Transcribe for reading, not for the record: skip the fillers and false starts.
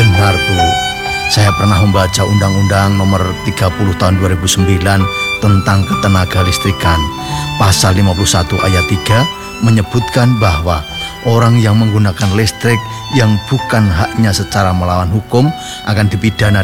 Benar, Bu. Saya pernah membaca Undang-Undang Nomor 30 Tahun 2009 tentang ketenaga listrikan. Pasal 51 ayat 3 menyebutkan bahwa orang yang menggunakan listrik yang bukan haknya secara melawan hukum akan dipidana